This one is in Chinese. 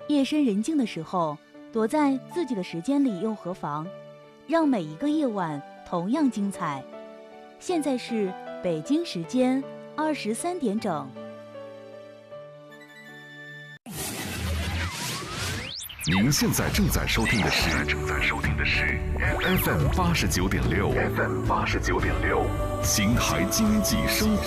夜深人静的时候，躲在自己的时间里又何妨？让每一个夜晚同样精彩。现在是北京时间23点整。 您现在正在收听的是 FM 89.6 秦台经济生活